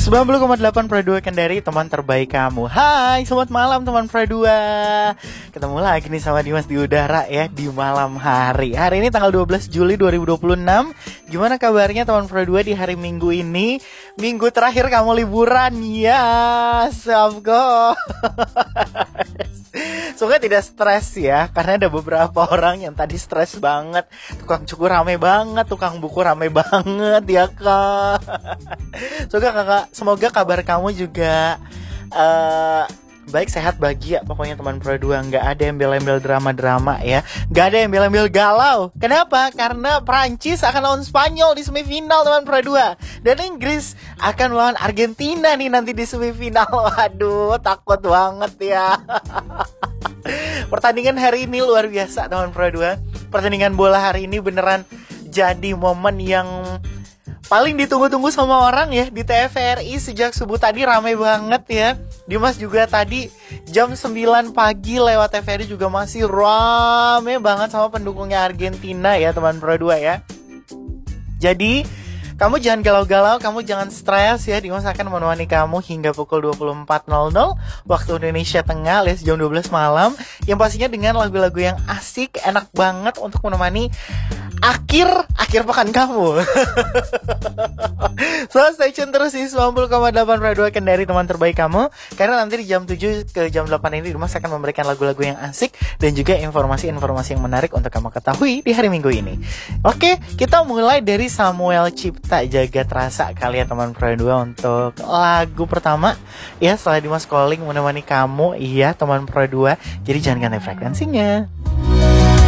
90,8 Pro 2 Kendari, teman terbaik kamu. Hai, selamat malam teman Pro 2. Ketemu lagi nih sama Dimas di udara ya, di malam hari. Hari ini tanggal 12 Juli 2026. Gimana kabarnya teman Pro 2 di hari Minggu ini? Minggu terakhir kamu liburan. Yes, of course. Semoga tidak stres ya, karena ada beberapa orang yang tadi stres banget. Tukang cukur rame banget, tukang buku rame banget ya kak. Semoga kabar kamu juga baik, sehat, bahagia. Pokoknya teman Pro 2, nggak ada embel-embel drama-drama ya, nggak ada embel-embel galau. Kenapa? Karena Prancis akan lawan Spanyol di semifinal teman Pro 2, dan Inggris akan melawan Argentina nih nanti di semifinal. Waduh, takut banget ya. Pertandingan hari ini luar biasa teman Pro 2. Pertandingan bola hari ini beneran jadi momen yang paling ditunggu-tunggu sama orang ya di TVRI sejak subuh tadi, rame banget ya. Dimas juga tadi jam 9 pagi lewat TVRI juga masih rame banget sama pendukungnya Argentina ya teman Pro 2 ya. Jadi kamu jangan galau-galau, kamu jangan stres ya. Dimas akan menemani kamu hingga pukul 24.00 waktu Indonesia Tengah alias jam 12 malam. Yang pastinya dengan lagu-lagu yang asik, enak banget untuk menemani akhir pekan kamu. So stay tune terus di 90,8 Pro 2 Kendari, teman terbaik kamu. Karena nanti di jam 7 ke jam 8 ini Dimas akan memberikan lagu-lagu yang asik dan juga informasi-informasi yang menarik untuk kamu ketahui di hari Minggu ini. Oke, kita mulai dari Samuel Cipta Jagat Rasa kali ya teman Pro 2 untuk lagu pertama. Ya, setelah Dimas calling menemani kamu, iya teman Pro 2. Jadi jangan ganti frekuensinya.